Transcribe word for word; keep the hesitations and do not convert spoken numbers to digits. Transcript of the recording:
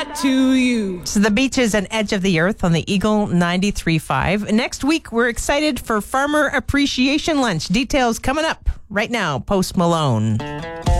that to you. So the Beaches and Edge of the Earth on the Eagle ninety-three point five. Next week, we're excited for Farmer Appreciation Lunch. Details coming up right now. Post Malone.